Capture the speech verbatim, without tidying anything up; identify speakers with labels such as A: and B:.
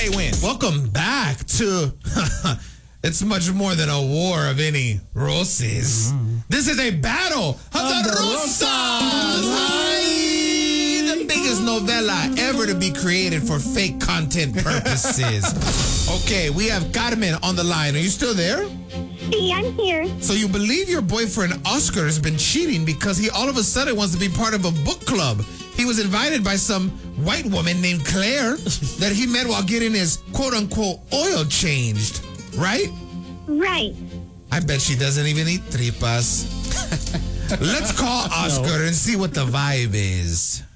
A: they win.
B: Welcome back to... It's much more than a war of any roses. Mm. This is a battle of, of the, the Rosas. Ay, the biggest novella ever to be created for fake content purposes. Okay, we have Carmen on the line. Are you still there?
C: See, I'm here.
B: So you believe your boyfriend Oscar has been cheating because he all of a sudden wants to be part of a book club. He was invited by some white woman named Claire that he met while getting his quote-unquote oil changed. Right?
C: Right.
B: I bet she doesn't even eat tripas. Let's call Oscar no. and see what the vibe is.